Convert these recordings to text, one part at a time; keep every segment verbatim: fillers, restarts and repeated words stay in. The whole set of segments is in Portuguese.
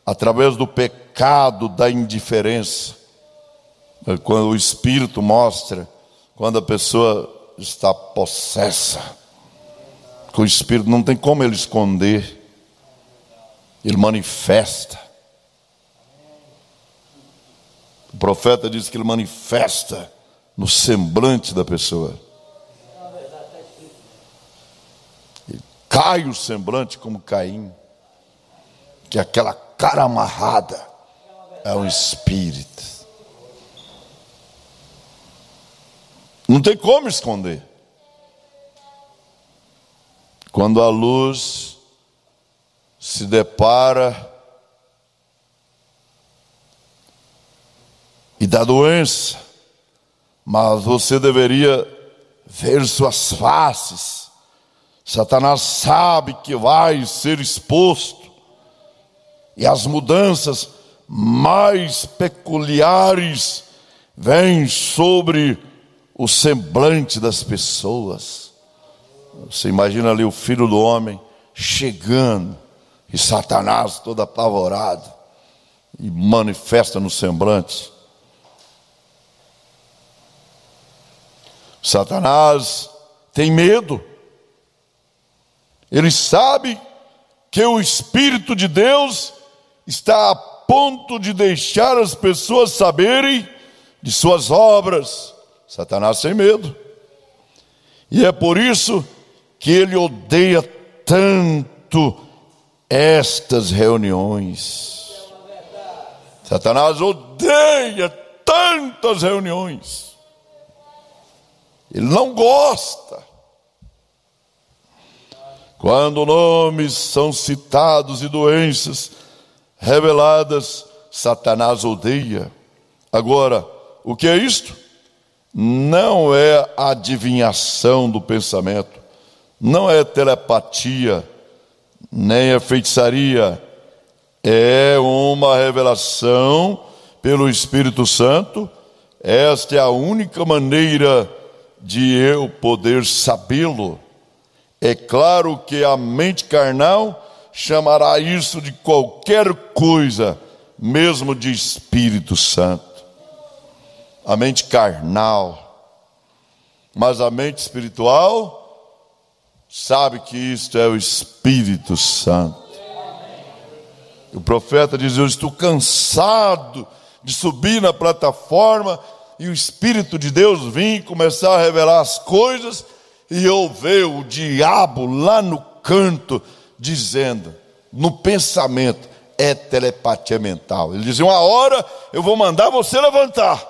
através do pecado da indiferença. Quando o Espírito mostra, quando a pessoa está possessa, que o Espírito não tem como ele esconder, ele manifesta. O profeta diz que ele manifesta no semblante da pessoa. Ele cai o semblante como Caim, que aquela cara amarrada é um espírito. Não tem como esconder. Quando a luz se depara e da doença, mas você deveria ver suas faces. Satanás sabe que vai ser exposto, e as mudanças mais peculiares vêm sobre o semblante das pessoas. Você imagina ali o Filho do Homem chegando, e Satanás todo apavorado, e manifesta no semblante. Satanás tem medo. Ele sabe que o Espírito de Deus está a ponto de deixar as pessoas saberem de suas obras. Satanás tem medo. E é por isso que ele odeia tanto estas reuniões. Satanás odeia tantas reuniões. Ele não gosta. Quando nomes são citados e doenças reveladas, Satanás odeia. Agora, o que é isto? Não é adivinhação do pensamento, não é telepatia, nem é feitiçaria. É uma revelação pelo Espírito Santo. Esta é a única maneira de eu poder sabê-lo. É claro que a mente carnal chamará isso de qualquer coisa, mesmo de Espírito Santo. A mente carnal. Mas a mente espiritual sabe que isto é o Espírito Santo. O profeta diz: eu estou cansado de subir na plataforma e o Espírito de Deus vir começar a revelar as coisas, e eu ver o diabo lá no canto dizendo, no pensamento, é telepatia mental. Ele dizia: uma hora eu vou mandar você levantar.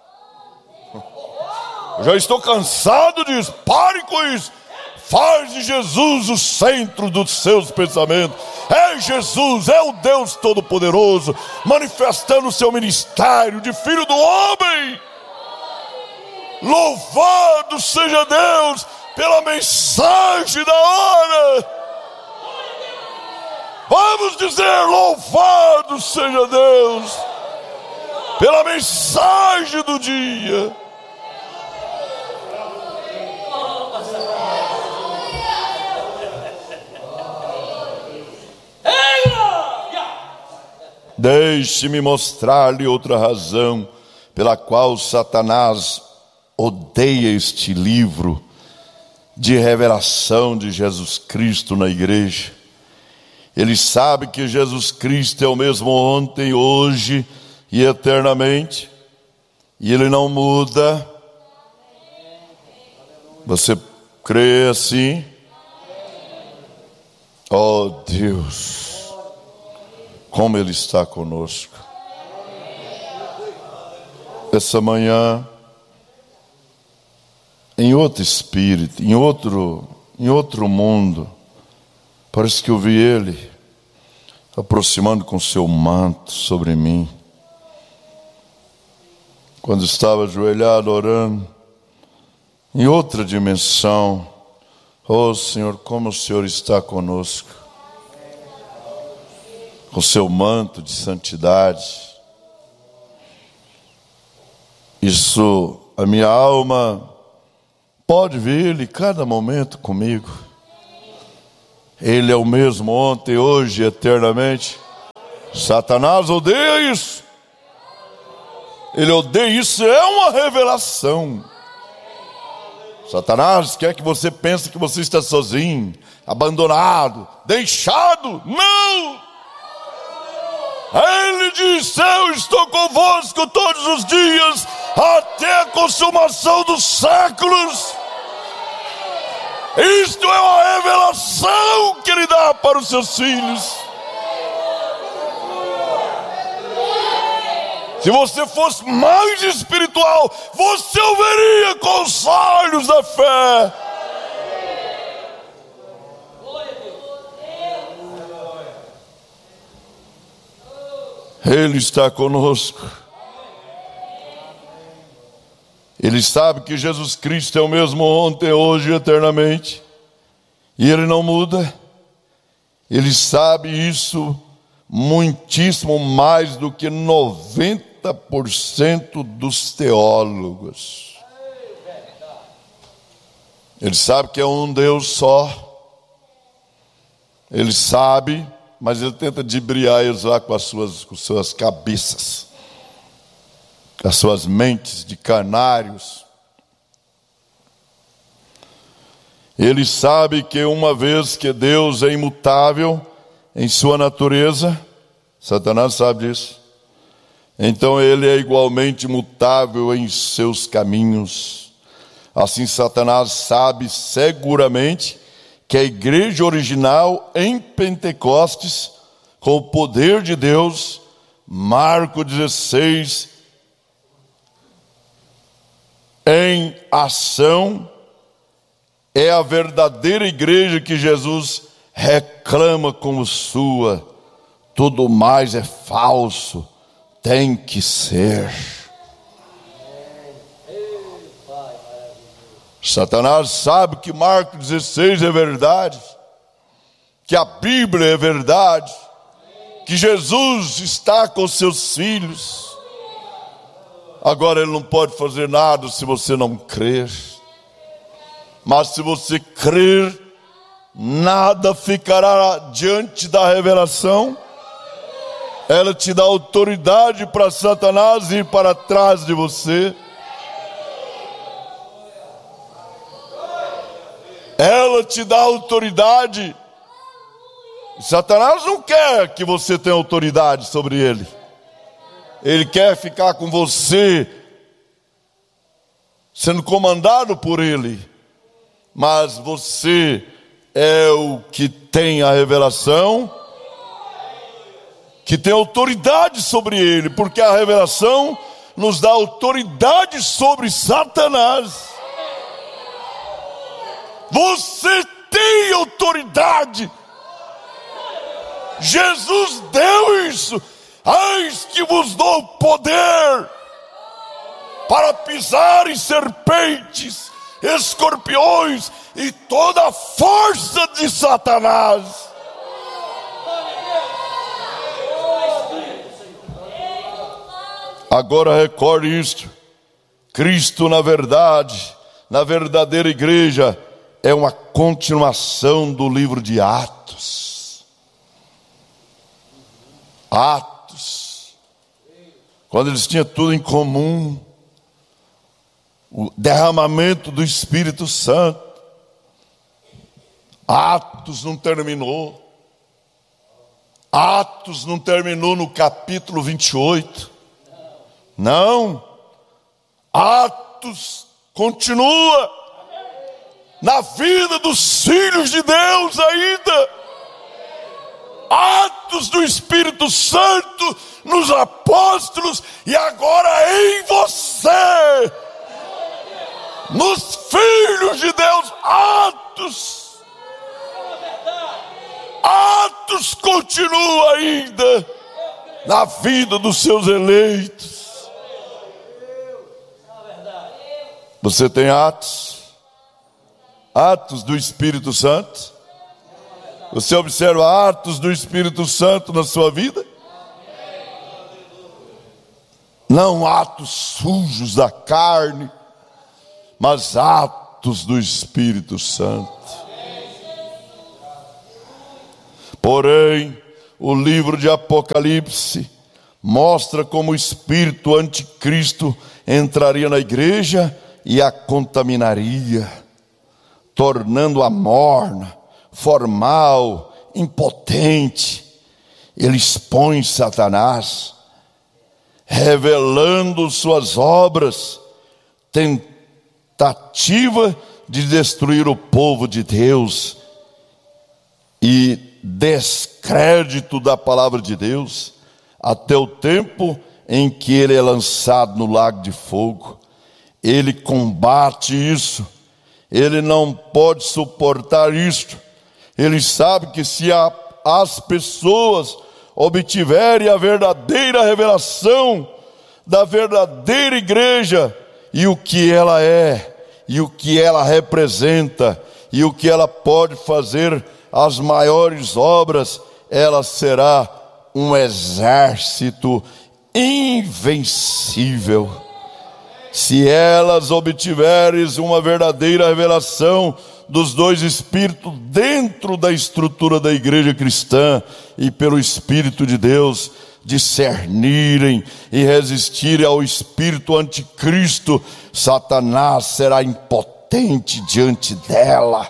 Eu já estou cansado disso. Pare com isso. Faz de Jesus o centro dos seus pensamentos. É Jesus, é o Deus Todo-Poderoso, manifestando o seu ministério de Filho do Homem. Louvado seja Deus pela mensagem da hora. Vamos dizer: louvado seja Deus pela mensagem do dia. Deixe-me mostrar-lhe outra razão pela qual Satanás odeia este livro de revelação de Jesus Cristo na igreja. Ele sabe que Jesus Cristo é o mesmo ontem, hoje e eternamente, e ele não muda. Você crê assim? Oh Deus, como ele está conosco. Essa manhã, em outro espírito, em outro, em outro mundo, parece que eu vi ele aproximando com seu manto sobre mim. Quando estava ajoelhado orando, em outra dimensão. Oh Senhor, como o Senhor está conosco, com seu manto de santidade. Isso, a minha alma pode ver Ele cada momento comigo. Ele é o mesmo ontem, hoje, eternamente. Satanás odeia isso. Ele odeia isso, é uma revelação. Satanás quer que você pense que você está sozinho, abandonado, deixado. Não! Ele disse: eu estou convosco todos os dias, até a consumação dos séculos. Isto é uma revelação que ele dá para os seus filhos. Se você fosse mais espiritual, você o veria com os olhos da fé. Ele está conosco. Ele sabe que Jesus Cristo é o mesmo ontem, hoje e eternamente. E Ele não muda. Ele sabe isso muitíssimo mais do que noventa por cento dos teólogos. Ele sabe que é um Deus só. Ele sabe, mas ele tenta dibriar eles lá com as suas, com suas cabeças, com as suas mentes de canários. Ele sabe que uma vez que Deus é imutável em sua natureza, Satanás sabe disso, então ele é igualmente imutável em seus caminhos. Assim Satanás sabe seguramente que a igreja original em Pentecostes, com o poder de Deus, Marcos dezesseis, em ação, é a verdadeira igreja que Jesus reclama como sua. Tudo mais é falso, tem que ser. Satanás sabe que Marcos dezesseis é verdade, que a Bíblia é verdade, que Jesus está com seus filhos. Agora ele não pode fazer nada se você não crer. Mas se você crer, nada ficará diante da revelação. Ela te dá autoridade para Satanás ir para trás de você. Ela te dá autoridade. Satanás não quer que você tenha autoridade sobre ele. Ele quer ficar com você, sendo comandado por ele. Mas você é o que tem a revelação, que tem autoridade sobre ele, porque a revelação nos dá autoridade sobre Satanás. Você tem autoridade. Jesus deu isso. Eis que vos dou poder para pisar em serpentes, escorpiões e toda a força de Satanás. Agora recorde isto: Cristo, na verdade, na verdadeira igreja, é uma continuação do livro de Atos. Atos, quando eles tinham tudo em comum, o derramamento do Espírito Santo. Atos não terminou. Atos não terminou no capítulo vinte e oito. Não. Atos continua na vida dos filhos de Deus ainda. Atos do Espírito Santo nos apóstolos e agora em você, nos filhos de Deus. Atos Atos continua ainda na vida dos seus eleitos. Você tem Atos Atos do Espírito Santo? Você observa atos do Espírito Santo na sua vida? Não atos sujos da carne, mas atos do Espírito Santo. Porém, o livro de Apocalipse mostra como o espírito anticristo entraria na igreja e a contaminaria, tornando-a morna, formal, impotente. Ele expõe Satanás, revelando suas obras, tentativa de destruir o povo de Deus e descrédito da palavra de Deus, até o tempo em que ele é lançado no lago de fogo. Ele combate isso, ele não pode suportar isso. Ele sabe que se a, as pessoas obtiverem a verdadeira revelação da verdadeira igreja, e o que ela é, e o que ela representa, e o que ela pode fazer, as maiores obras, ela será um exército invencível. Se elas obtiverem uma verdadeira revelação dos dois espíritos dentro da estrutura da igreja cristã, e pelo Espírito de Deus discernirem e resistirem ao espírito anticristo, Satanás será impotente diante dela.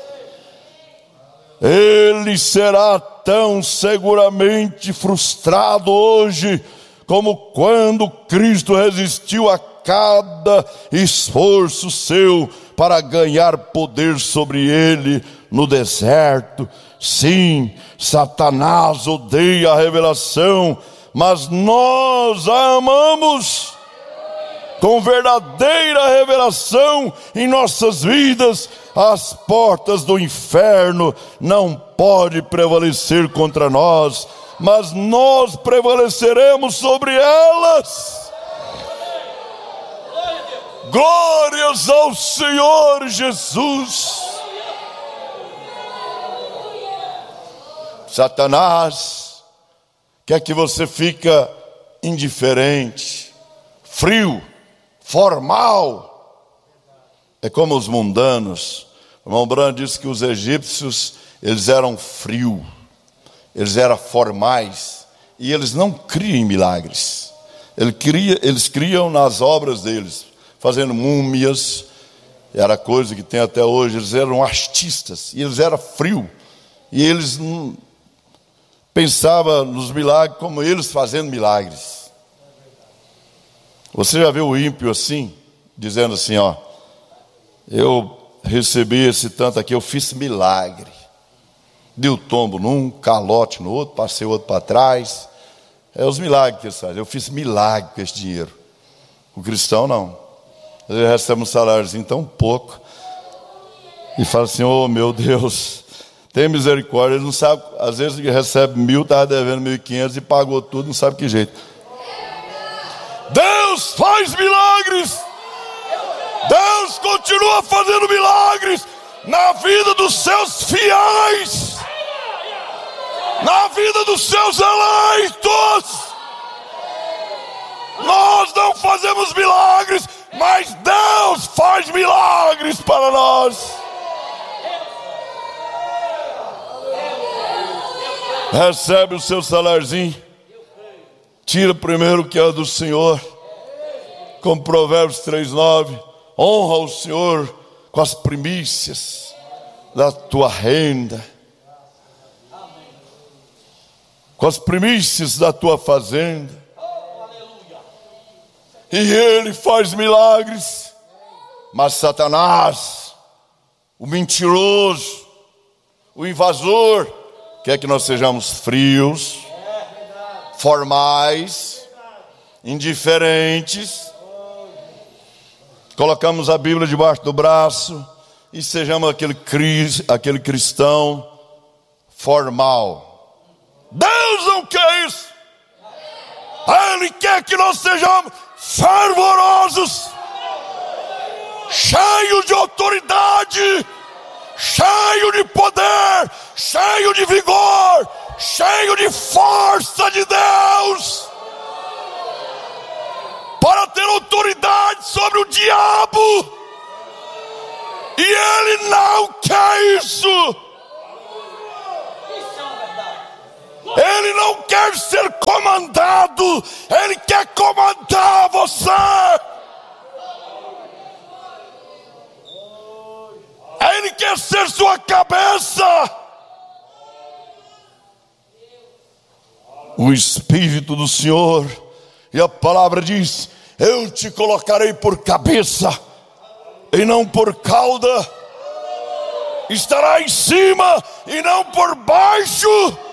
Ele será tão seguramente frustrado hoje como quando Cristo resistiu a cada esforço seu para ganhar poder sobre ele no deserto. Sim, Satanás odeia a revelação, mas nós a amamos. Com verdadeira revelação em nossas vidas, as portas do inferno não podem prevalecer contra nós, mas nós prevaleceremos sobre elas. Glórias ao Senhor Jesus. Satanás quer que você fica indiferente, frio, formal. É como os mundanos. O irmão Branham disse que os egípcios, eles eram frios, eles eram formais, e eles não criam em milagres. Eles criam, eles criam nas obras deles, fazendo múmias, era coisa que tem até hoje. Eles eram artistas, e eles eram frios, e eles não pensavam nos milagres como eles fazendo milagres. Você já viu o ímpio assim, dizendo assim, ó, eu recebi esse tanto aqui, eu fiz milagre. Deu tombo num, calote no outro, passei o outro para trás. É os milagres que eles fazem. Eu fiz milagre com esse dinheiro. O cristão não. Ele recebe um saláriozinho tão pouco e fala assim, oh meu Deus, tem misericórdia. Ele não sabe, às vezes ele recebe mil, estava devendo mil e quinhentos e pagou tudo, não sabe que jeito. Deus faz milagres. Deus continua fazendo milagres na vida dos seus fiéis, na vida dos seus eleitos. Nós não fazemos milagres, mas Deus faz milagres para nós. Recebe o seu saláriozinho, tira primeiro o que é do Senhor, como Provérbios três, nove, honra o Senhor com as primícias da tua renda, com as primícias da tua fazenda, e Ele faz milagres. Mas Satanás, o mentiroso, o invasor, quer que nós sejamos frios, formais, indiferentes, colocamos a Bíblia debaixo do braço e sejamos aquele, cris, aquele cristão formal. Deus não quer isso. Ele quer que nós sejamos fervorosos, cheios de autoridade, cheio de poder, cheio de vigor, cheio de força de Deus, para ter autoridade sobre o diabo. E Ele não quer isso. Ele não quer ser comandado, Ele quer comandar você. Ele quer ser sua cabeça. O Espírito do Senhor, e a palavra diz: eu te colocarei por cabeça e não por cauda. Estará em cima e não por baixo.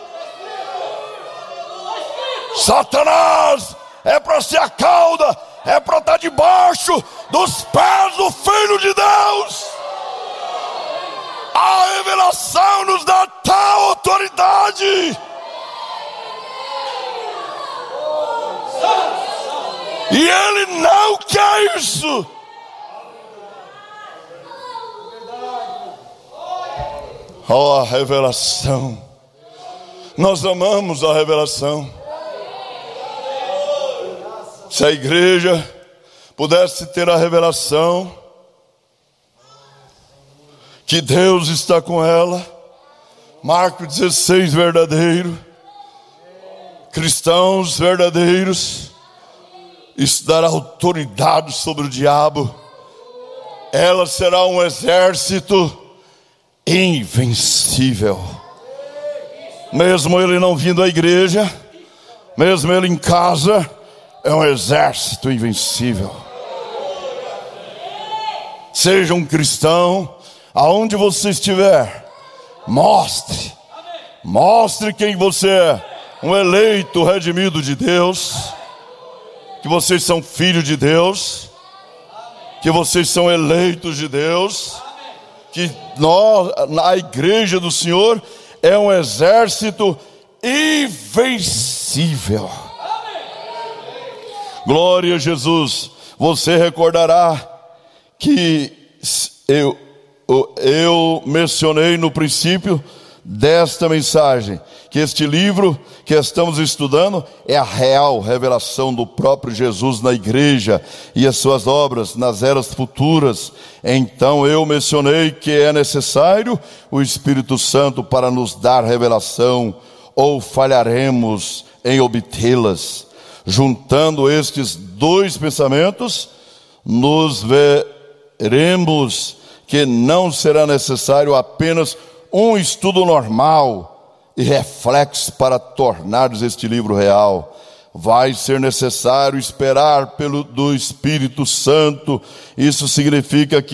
Satanás é para ser a cauda, é para estar debaixo dos pés do Filho de Deus. A revelação nos dá tal autoridade. E Ele não quer isso. Oh, a revelação. Nós amamos a revelação. Se a igreja pudesse ter a revelação que Deus está com ela, Marcos dezesseis verdadeiro, cristãos verdadeiros, isso dará autoridade sobre o diabo. Ela será um exército invencível. Mesmo ele não vindo à igreja, mesmo ele em casa, é um exército invencível. Seja um cristão, aonde você estiver, mostre, mostre quem você é, um eleito redimido de Deus, que vocês são filhos de Deus, que vocês são eleitos de Deus, que nós, a igreja do Senhor, é um exército invencível. Glória a Jesus. Você recordará que eu, eu mencionei no princípio desta mensagem que este livro que estamos estudando é a real revelação do próprio Jesus na igreja e as suas obras nas eras futuras. Então eu mencionei que é necessário o Espírito Santo para nos dar revelação, ou falharemos em obtê-las. Juntando estes dois pensamentos, nos veremos que não será necessário apenas um estudo normal e reflexo para tornares este livro real. Vai ser necessário esperar pelo do Espírito Santo. Isso significa que